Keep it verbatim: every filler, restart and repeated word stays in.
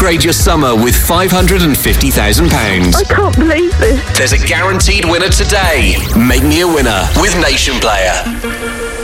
Upgrade your summer with five hundred fifty thousand pounds. I can't believe this. There's a guaranteed winner today. Make me a winner with Nation Player.